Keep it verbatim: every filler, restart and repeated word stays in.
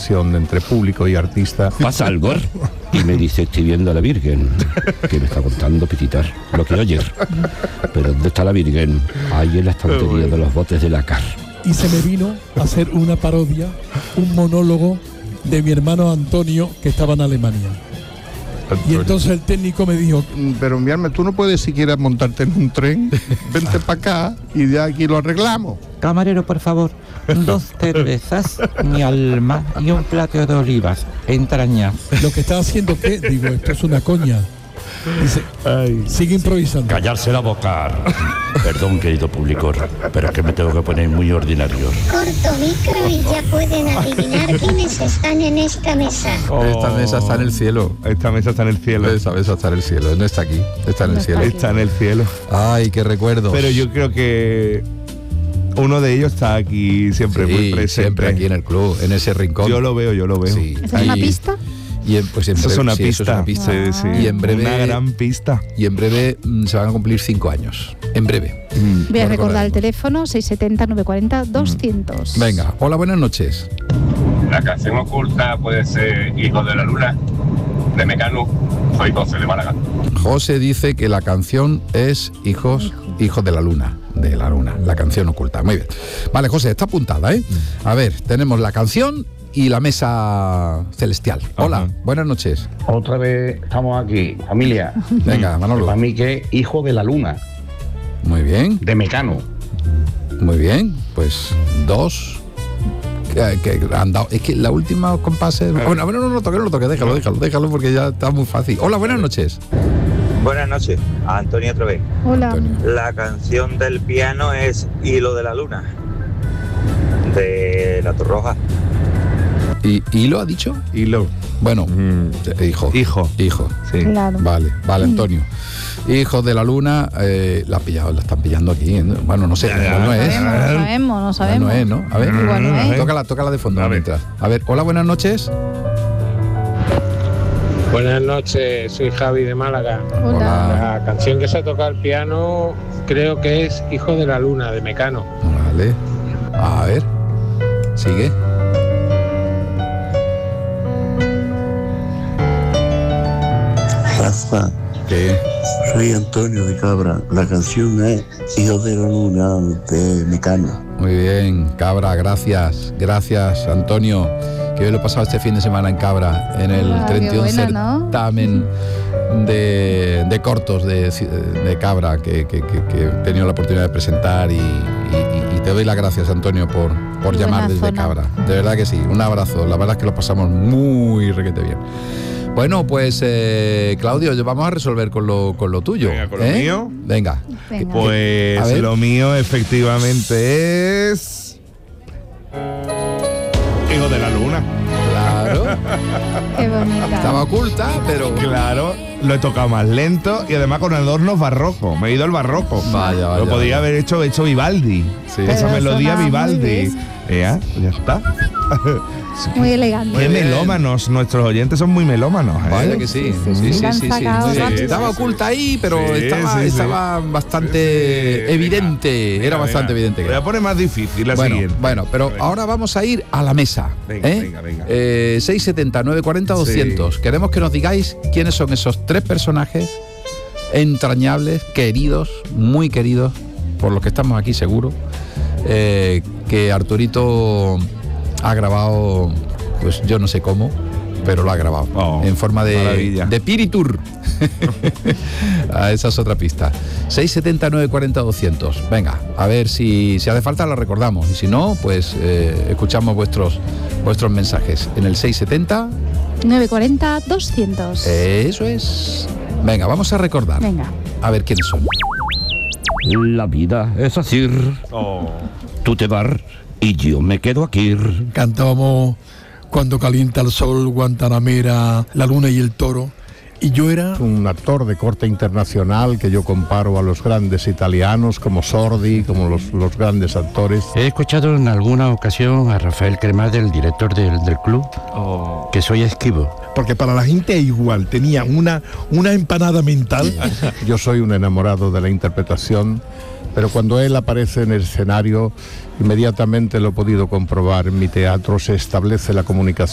relación entre público y artista. Pasa algo y me dice, estoy viendo a la Virgen, que me está contando Pititar, lo que oye. Pero ¿dónde está la Virgen? Ahí en la estantería de los botes de la car. Y se me vino a hacer una parodia, un monólogo de mi hermano Antonio, que estaba en Alemania. Y entonces el técnico me dijo, pero mi alma, tú no puedes siquiera montarte en un tren, vente para acá y de aquí lo arreglamos. Camarero, por favor, dos cervezas, mi alma, y un plato de olivas, entrañas. Lo que está haciendo, ¿qué? Digo, esto es una coña. Dice, ay, sigue improvisando. Callarse la boca. Perdón, querido público, pero es que me tengo que poner muy ordinario. Corto micro y ya pueden adivinar quiénes están en esta mesa. Oh. Esta mesa está en el cielo. Esta mesa está en el cielo. Esta mesa está en el cielo. No está aquí. Está en el No cielo. está Está en el cielo. Ay, qué recuerdos. Pero yo creo que uno de ellos está aquí siempre sí, muy presente. siempre aquí en el club, en ese rincón. Yo lo veo, yo lo veo. Sí. ¿Esa es una Y- pista? Y en, pues en Eso breve, es una sí, eso pista. es una pista. Sí, sí. Y en breve- Una gran pista. Y en breve mm, se van a cumplir cinco años. En breve. Voy a Lo recordar el recordaremos. teléfono seis siete cero, nueve cuatro cero, doscientos. Venga, hola, buenas noches. La canción oculta puede ser Hijo de la Luna, de Mecano. Soy José de Málaga. José dice que la canción es Hijos, Hijos de la Luna. De la Luna, la canción oculta. Muy bien. Vale, José, está apuntada, ¿eh? A ver, tenemos la canción y la mesa celestial. Hola, Ajá. buenas noches. Otra vez estamos aquí, familia. Venga, Manolo. Para mí que Hijo de la Luna, Muy bien, de Mecano. muy bien. Pues dos. Que, que han dado. Es que la última compase. Bueno, bueno, no lo toques, no lo toques, déjalo, déjalo, déjalo, porque ya está muy fácil. Hola, buenas noches. Buenas noches, Antonio otra vez. Hola. Antonio. La canción del piano es Hilo de la Luna, de La Torroja. ¿Y, y lo ha dicho? Hilo. Bueno, Mm. eh, hijo. Hijo. Hijo. Sí. Claro. Vale, vale, Antonio. Hijos de la Luna, eh, la, ha pillado, la están pillando aquí. ¿eh? Bueno, no sé, Ya, ya. igual no es. No sabemos, no sabemos. No es, ¿no? A ver, Igual no es. tócala, tócala de fondo A ver. mientras. A ver, hola, buenas noches. Buenas noches, soy Javi de Málaga. Hola. La canción que se toca al piano creo que es Hijo de la Luna, de Mecano. Vale. A ver. Sigue. Rafa, ¿Qué? soy Antonio de Cabra. La canción es Hijo de la Luna de Mecano. Muy bien, Cabra, gracias. Gracias, Antonio. Que yo lo he pasado este fin de semana en Cabra, en el Ah, qué treinta y uno buena, ¿no? certamen de, de cortos de, de Cabra que, que, que- que he tenido la oportunidad de presentar y, y- y te doy las gracias, Antonio, por, por Qué llamar buena desde zona. Cabra. De verdad que sí, un abrazo. La verdad es que lo pasamos muy requete bien. Bueno, pues eh, Claudio, vamos a resolver con lo, con lo tuyo. Venga, con lo ¿eh? mío. Venga. Venga. A Pues ver. lo mío efectivamente es Hijo de la Luna. Claro. Qué bonita. Estaba oculta, pero... Claro, lo he tocado más lento y además con adornos barrocos. Me he ido al barroco. Vaya, vaya, Lo podía vaya. haber hecho hecho Vivaldi. Sí. Esa Pero melodía sonaba muy Vivaldi. bien. Ya, ya está. Muy elegante. Qué bien. melómanos, nuestros oyentes son muy melómanos. ¿eh? Vaya que sí, sí, sí, sí, La han sí, sí, sacado muy bien. rápido. Estaba oculta ahí, pero Sí, estaba, sí, sí. estaba bastante Sí, sí. evidente, Venga, era venga, bastante venga. evidente. que Voy a era. poner más difícil la Bueno, siguiente. bueno, pero Venga. ahora vamos a ir a la mesa. Venga, ¿eh? venga, venga. Eh, seis setenta, nueve cuarenta, doscientos. Queremos que nos digáis quiénes son esos tres personajes entrañables, queridos, muy queridos, por los que estamos aquí seguro, eh, que Arturito ha grabado, pues yo no sé cómo, pero lo ha grabado Oh, en forma de, maravilla. de Piritur. Ah, esa es otra pista. seis setenta, nueve cuarenta, doscientos. Venga, a ver si, si hace falta la recordamos. Y si no, pues eh, escuchamos vuestros, vuestros mensajes en el seis setenta. nueve cuatro cero, doscientos. Eso es. Venga, vamos a recordar. Venga. A ver quiénes son. La vida es así. Oh. Tú te vas y yo me quedo aquí. Cantábamos Cuando calienta el sol, Guantanamera, La luna y el toro. Y yo era... Un actor de corte internacional que yo comparo a los grandes italianos como Sordi, como los, los grandes actores. He escuchado en alguna ocasión a Rafael Cremades, el director del, del club, Oh. que soy esquivo. Porque para la gente igual, tenía una, una empanada mental. Yo soy un enamorado de la interpretación, pero cuando él aparece en el escenario, inmediatamente lo he podido comprobar. En mi teatro se establece la comunicación